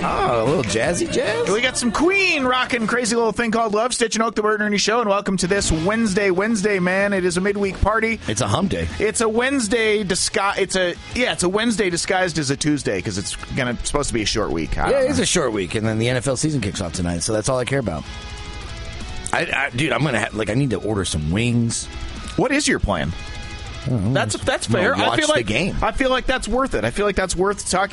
Oh, a little jazzy jazz. We got some Queen rocking Crazy Little Thing Called Love. Stitch and Oak, the Bert and Ernie Show, and welcome to this Wednesday, man. It is a midweek party. It's a hump day. It's a Wednesday disguised. It's a Wednesday disguised as a Tuesday because it's supposed to be a short week. It's a short week, and then the NFL season kicks off tonight, so that's all I care about. Dude, I'm gonna I need to order some wings. What is your plan? That's fair. Watch I feel like the game. I feel like that's worth it. I feel like that's worth talking